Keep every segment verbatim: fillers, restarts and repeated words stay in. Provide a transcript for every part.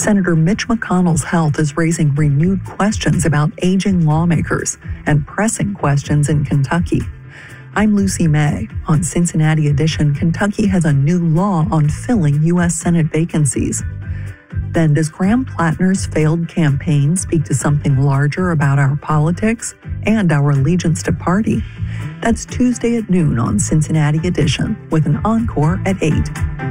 Senator Mitch McConnell's health is raising renewed questions about aging lawmakers and pressing questions in Kentucky. I'm Lucy May. On Cincinnati Edition, Kentucky has a new law on filling U S Senate vacancies. Then, does Graham Plattner's failed campaign speak to something larger about our politics and our allegiance to party? That's Tuesday at noon on Cincinnati Edition, with an encore at eight.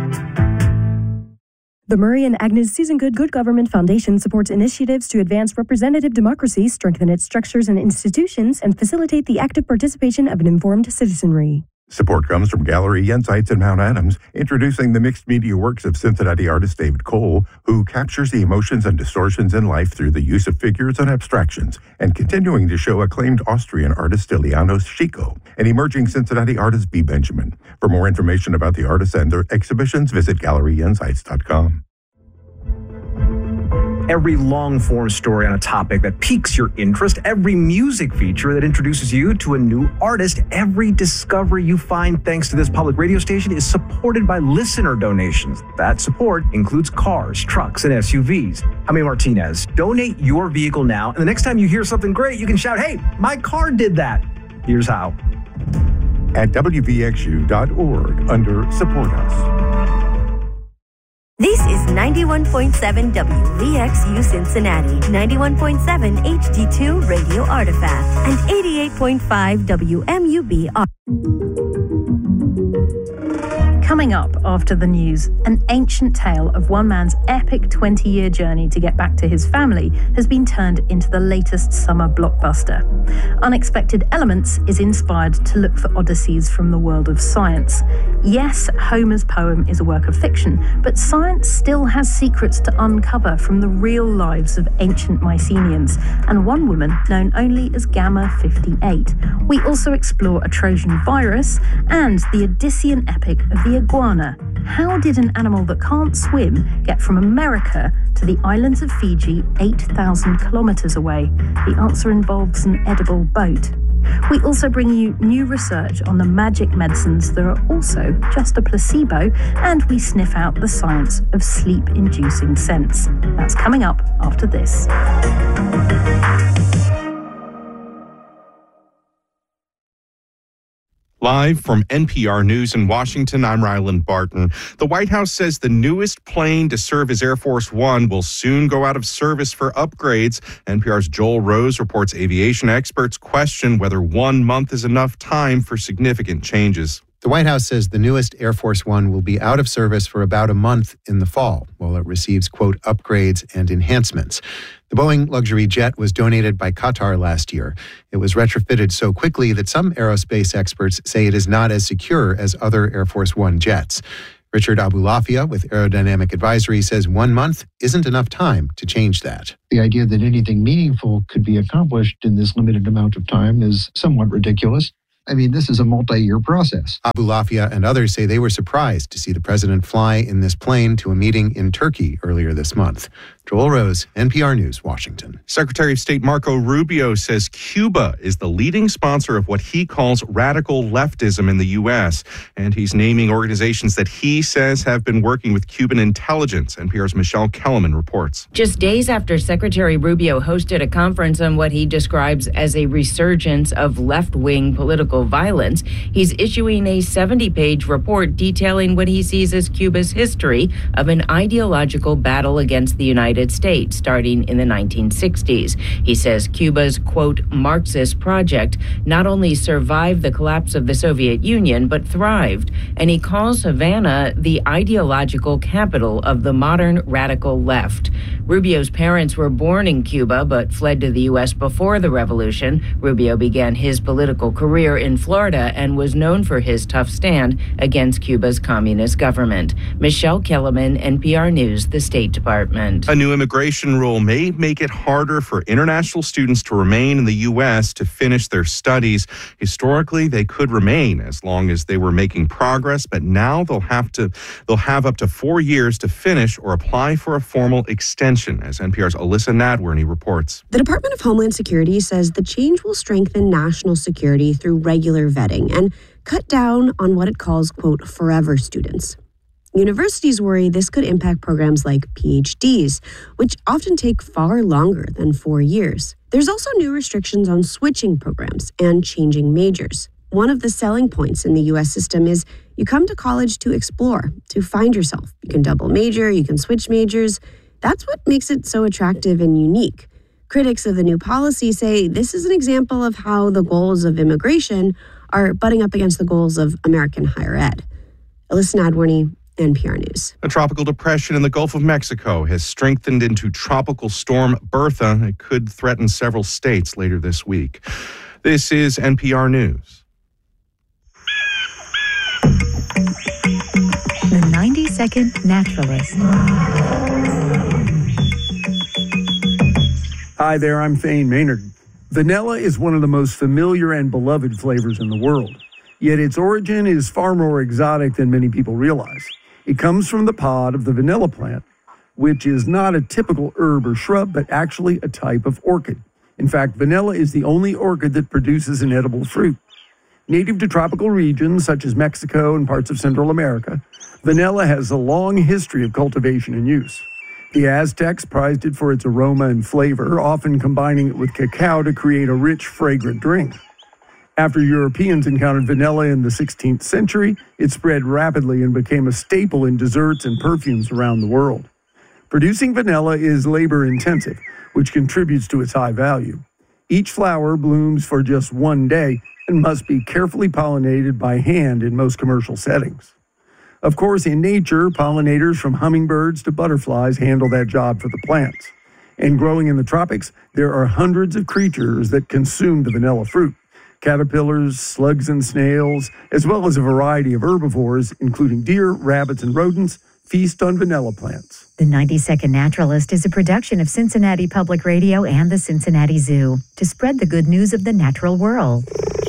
The Murray and Agnes Susan Good Good Government Foundation supports initiatives to advance representative democracy, strengthen its structures and institutions, and facilitate the active participation of an informed citizenry. Support comes from Gallery Insights in Mount Adams, introducing the mixed media works of Cincinnati artist David Cole, who captures the emotions and distortions in life through the use of figures and abstractions, and continuing to show acclaimed Austrian artist Stilianos Chico and emerging Cincinnati artist B. Benjamin. For more information about the artists and their exhibitions, visit gallery insights dot com. Every long-form story on a topic that piques your interest, every music feature that introduces you to a new artist, every discovery you find thanks to this public radio station is supported by listener donations. That support includes cars, trucks, and S U Vs. Jaime Martinez, donate your vehicle now, and the next time you hear something great, you can shout, "Hey, my car did that." Here's how. At W V X U dot org under Support Us. This is ninety-one point seven W V X U Cincinnati, ninety-one point seven H D two Radio Artifact, and eighty-eight point five W M U B R. Coming up after the news, an ancient tale of one man's epic twenty-year journey to get back to his family has been turned into the latest summer blockbuster. Unexpected Elements is inspired to look for odysseys from the world of science. Yes, Homer's poem is a work of fiction, but science still has secrets to uncover from the real lives of ancient Mycenaeans and one woman known only as Gamma fifty-eight. We also explore a Trojan virus and the Odyssean epic of the iguana. How did an animal that can't swim get from America to the islands of Fiji eight thousand kilometers away? The answer involves an edible boat. We also bring you new research on the magic medicines that are also just a placebo, and we sniff out the science of sleep-inducing scents. That's coming up after this. Live from N P R News in Washington, I'm Ryland Barton. The White House says the newest plane to serve as Air Force One will soon go out of service for upgrades. N P R's Joel Rose reports aviation experts question whether one month is enough time for significant changes. The White House says the newest Air Force One will be out of service for about a month in the fall, while it receives, quote, upgrades and enhancements. The Boeing luxury jet was donated by Qatar last year. It was retrofitted so quickly that some aerospace experts say it is not as secure as other Air Force One jets. Richard Abulafia with Aerodynamic Advisory says one month isn't enough time to change that. The idea that anything meaningful could be accomplished in this limited amount of time is somewhat ridiculous. I mean, this is a multi-year process. Abulafia and others say they were surprised to see the president fly in this plane to a meeting in Turkey earlier this month. Joel Rose, N P R News, Washington. Secretary of State Marco Rubio says Cuba is the leading sponsor of what he calls radical leftism in the U S, and he's naming organizations that he says have been working with Cuban intelligence. N P R's Michelle Kellerman reports. Just days after Secretary Rubio hosted a conference on what he describes as a resurgence of left-wing political violence, he's issuing a seventy-page report detailing what he sees as Cuba's history of an ideological battle against the United States starting in the nineteen sixties. He says Cuba's, quote, Marxist project not only survived the collapse of the Soviet Union, but thrived. And he calls Havana the ideological capital of the modern radical left. Rubio's parents were born in Cuba, but fled to the U S before the revolution. Rubio began his political career in Florida and was known for his tough stand against Cuba's communist government. Michelle Kellerman, N P R News, the State Department. A new immigration rule may make it harder for international students to remain in the U S to finish their studies. Historically, they could remain as long as they were making progress, but now they'll have to they'll have up to four years to finish or apply for a formal extension, as N P R's Alyssa Nadworny reports. The Department of Homeland Security says the change will strengthen national security through regular vetting and cut down on what it calls, quote, forever students. Universities worry this could impact programs like P H Ds, which often take far longer than four years. There's also new restrictions on switching programs and changing majors. One of the selling points in the U S system is you come to college to explore, to find yourself. You can double major, you can switch majors. That's what makes it so attractive and unique. Critics of the new policy say this is an example of how the goals of immigration are butting up against the goals of American higher ed. Alyssa Nadworny, N P R News. A tropical depression in the Gulf of Mexico has strengthened into Tropical Storm Bertha. It could threaten several states later this week. This is N P R News. The ninety second Naturalist. Hi there, I'm Thane Maynard. Vanilla is one of the most familiar and beloved flavors in the world. Yet its origin is far more exotic than many people realize. It comes from the pod of the vanilla plant, which is not a typical herb or shrub, but actually a type of orchid. In fact, vanilla is the only orchid that produces an edible fruit. Native to tropical regions such as Mexico and parts of Central America, vanilla has a long history of cultivation and use. The Aztecs prized it for its aroma and flavor, often combining it with cacao to create a rich, fragrant drink. After Europeans encountered vanilla in the sixteenth century, it spread rapidly and became a staple in desserts and perfumes around the world. Producing vanilla is labor-intensive, which contributes to its high value. Each flower blooms for just one day and must be carefully pollinated by hand in most commercial settings. Of course, in nature, pollinators from hummingbirds to butterflies handle that job for the plants. And growing in the tropics, there are hundreds of creatures that consume the vanilla fruit. Caterpillars, slugs and snails, as well as a variety of herbivores, including deer, rabbits, and rodents, feast on vanilla plants. The ninety second Naturalist is a production of Cincinnati Public Radio and the Cincinnati Zoo to spread the good news of the natural world.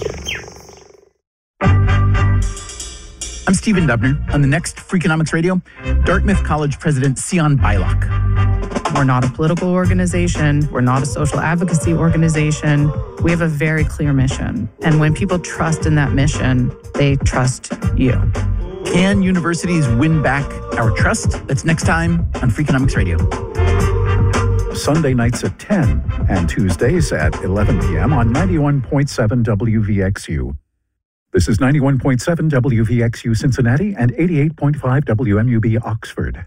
I'm Stephen Dubner. On the next Freakonomics Radio, Dartmouth College President Sion Beilock. We're not a political organization. We're not a social advocacy organization. We have a very clear mission. And when people trust in that mission, they trust you. Can universities win back our trust? That's next time on Freakonomics Radio. Sunday nights at ten and Tuesdays at eleven p.m. on ninety-one point seven W V X U. This is ninety-one point seven W V X U Cincinnati and eighty-eight point five W M U B Oxford.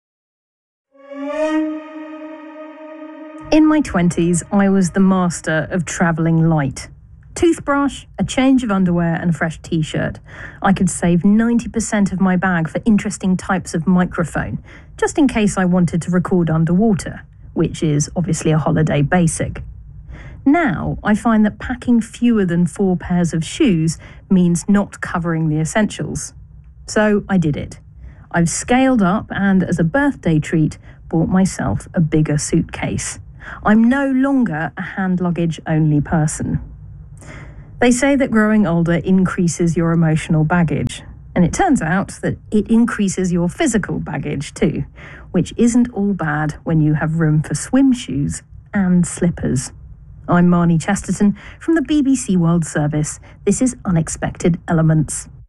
In my twenties, I was the master of travelling light. Toothbrush, a change of underwear and a fresh t-shirt. I could save ninety percent of my bag for interesting types of microphone, just in case I wanted to record underwater, which is obviously a holiday basic. Now, I find that packing fewer than four pairs of shoes means not covering the essentials. So I did it. I've scaled up and, as a birthday treat, bought myself a bigger suitcase. I'm no longer a hand luggage only person. They say that growing older increases your emotional baggage, and it turns out that it increases your physical baggage too, which isn't all bad when you have room for swim shoes and slippers. I'm Marnie Chesterton from the B B C World Service. This is Unexpected Elements.